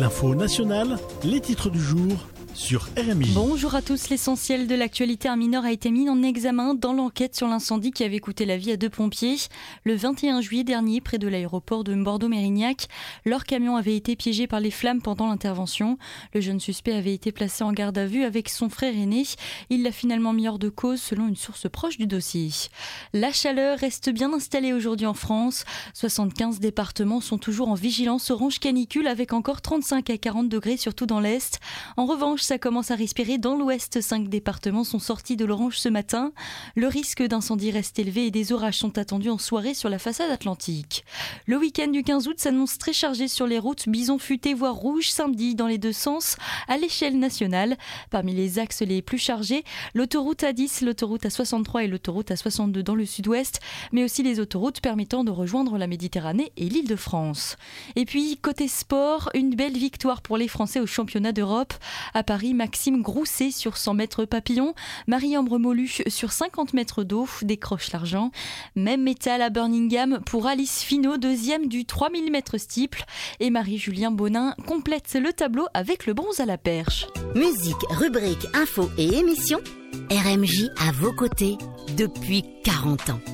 L'info nationale, les titres du jour sur RMI. Bonjour à tous, l'essentiel de l'actualité. Un mineur a été mis en examen dans l'enquête sur l'incendie qui avait coûté la vie à 2 pompiers. Le 21 juillet dernier, près de l'aéroport de Bordeaux-Mérignac, leur camion avait été piégé par les flammes pendant l'intervention. Le jeune suspect avait été placé en garde à vue avec son frère aîné. Il l'a finalement mis hors de cause selon une source proche du dossier. La chaleur reste bien installée aujourd'hui en France. 75 départements sont toujours en vigilance orange canicule avec encore 35 à 40 degrés surtout dans l'Est. En revanche, ça commence à respirer dans l'ouest. 5 départements sont sortis de l'orange ce matin. Le risque d'incendie reste élevé et des orages sont attendus en soirée sur la façade atlantique. Le week-end du 15 août s'annonce très chargé sur les routes. Bison futé voire rouge samedi dans les deux sens à l'échelle nationale. Parmi les axes les plus chargés, l'autoroute A10, l'autoroute A63 et l'autoroute A62 dans le sud-ouest, mais aussi les autoroutes permettant de rejoindre la Méditerranée et l'Île-de-France. Et puis, côté sport, une belle victoire pour les Français au championnat d'Europe. À Paris, Maxime Grousset sur 100 mètres papillon, Marie-Ambre Molu sur 50 mètres d'eau décroche l'argent. Même métal à Birmingham pour Alice Finot, deuxième du 3000 mètres steeple. Et Marie-Julien Bonin complète le tableau avec le bronze à la perche. Musique, rubrique, info et émission, RMJ à vos côtés depuis 40 ans.